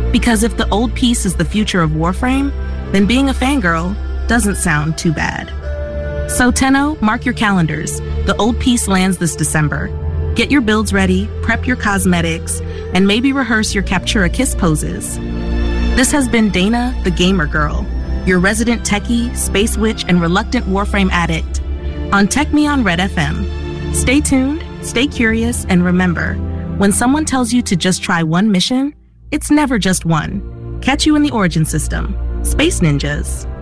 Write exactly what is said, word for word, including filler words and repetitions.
Because if the old piece is the future of Warframe, then being a fangirl doesn't sound too bad. So Tenno, mark your calendars. The old piece lands this December. Get your builds ready, prep your cosmetics, and maybe rehearse your Captura Kiss poses. This has been Dana, the Gamer Girl, your resident techie, space witch, and reluctant Warframe addict, on Tech Me on Red F M. Stay tuned, stay curious, and remember, when someone tells you to just try one mission, it's never just one. Catch you in the Origin System. Space Ninjas.